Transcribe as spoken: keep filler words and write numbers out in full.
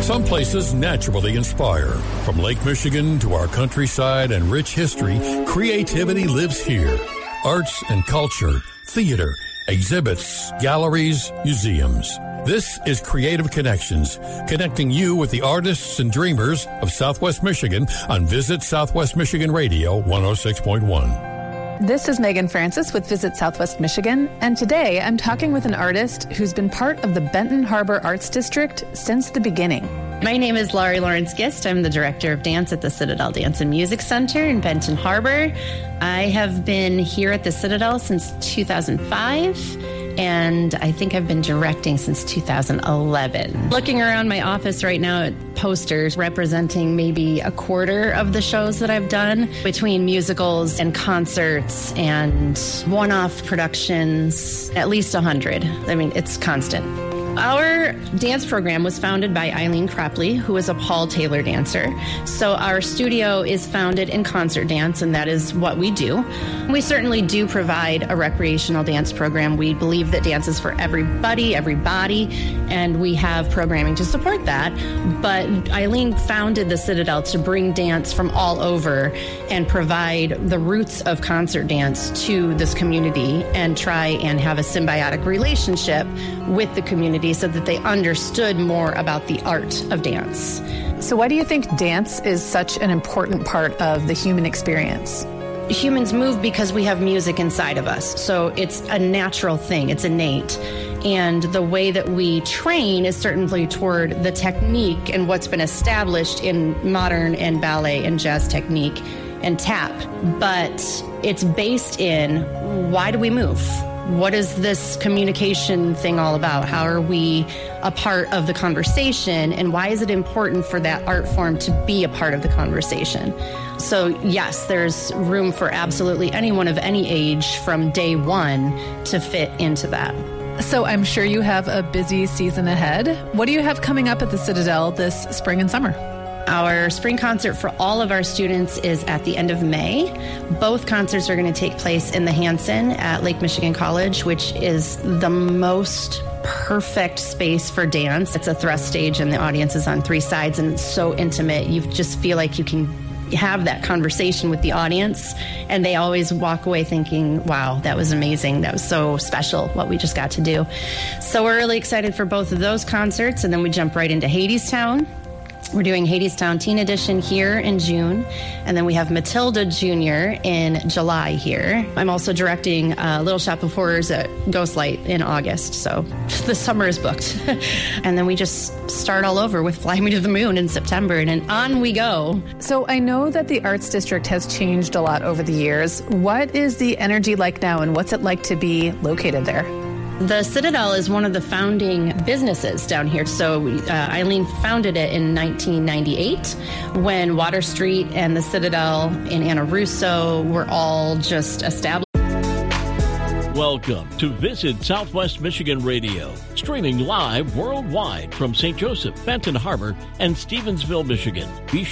Some places naturally inspire. From Lake Michigan to our countryside and rich history, creativity lives here. Arts and culture, theater, exhibits, galleries, museums. This is Creative Connections, connecting you with the artists and dreamers of Southwest Michigan on Visit Southwest Michigan Radio one oh six point one. This is Megan Francis with Visit Southwest Michigan, and today I'm talking with an artist who's been part of the Benton Harbor Arts District since the beginning. My name is Laurie Lawrence Gist. I'm the Director of Dance at the Citadel Dance and Music Center in Benton Harbor. I have been here at the Citadel since two thousand five, and I think I've been directing since two thousand eleven. Looking around my office right now at posters representing maybe a quarter of the shows that I've done, between musicals and concerts and one-off productions, at least one hundred. I mean, it's constant. Our dance program was founded by Eileen Cropley, who is a Paul Taylor dancer. So our studio is founded in concert dance, and that is what we do. We certainly do provide a recreational dance program. We believe that dance is for everybody, everybody, and we have programming to support that. But Eileen founded the Citadel to bring dance from all over and provide the roots of concert dance to this community and try and have a symbiotic relationship with the community so that they understood more about the art of dance. So why do you think dance is such an important part of the human experience? Humans move because we have music inside of us. So it's a natural thing. It's innate. And the way that we train is certainly toward the technique and what's been established in modern and ballet and jazz technique and tap. But it's based in, why do we move? What is this communication thing all about? How are we a part of the conversation? And why is it important for that art form to be a part of the conversation? So yes, there's room for absolutely anyone of any age from day one to fit into that. So I'm sure you have a busy season ahead. What do you have coming up at the Citadel this spring and summer? Our spring concert for all of our students is at the end of May. Both concerts are going to take place in the Hanson at Lake Michigan College, which is the most perfect space for dance. It's a thrust stage and the audience is on three sides and it's so intimate. You just feel like you can have that conversation with the audience, and they always walk away thinking, wow, that was amazing. That was so special, what we just got to do. So we're really excited for both of those concerts, and then we jump right into Hadestown. We're doing Hadestown Teen Edition here in June, and then we have Matilda Junior in July here. I'm also directing uh, Little Shop of Horrors at Ghostlight in August, so the summer is booked. And then we just start all over with Fly Me to the Moon in September, and then on we go. So I know that the Arts District has changed a lot over the years. What is the energy like now, and what's it like to be located there? The Citadel is one of the founding businesses down here. So uh, Eileen founded it in nineteen ninety-eight when Water Street and the Citadel in Anna Russo were all just established. Welcome to Visit Southwest Michigan Radio, streaming live worldwide from Saint Joseph, Benton Harbor, and Stevensville, Michigan. Be